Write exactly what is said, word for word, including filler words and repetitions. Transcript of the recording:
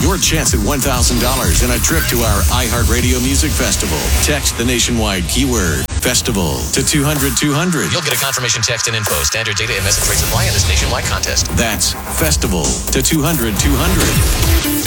your chance at one thousand dollars and a trip to our iHeartRadio Music Festival. Text the nationwide keyword festival to two hundred two hundred. You'll get a confirmation text and info. Standard data and message rates apply in this nationwide contest. That's festival to two hundred two hundred.